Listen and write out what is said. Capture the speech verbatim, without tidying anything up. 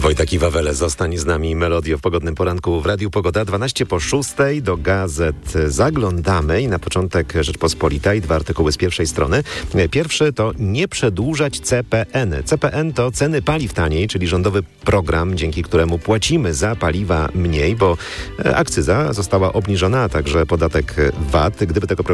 Wojtek i Wawele, zostań z nami. Melodio w pogodnym poranku w Radiu Pogoda. dwanaście po szóstej do gazet zaglądamy i na początek Rzeczpospolita i dwa artykuły z pierwszej strony. Pierwszy to nie przedłużać C P N. C P N to ceny paliw taniej, czyli rządowy program, dzięki któremu płacimy za paliwa mniej, bo akcyza została obniżona, a także podatek V A T. Gdyby tego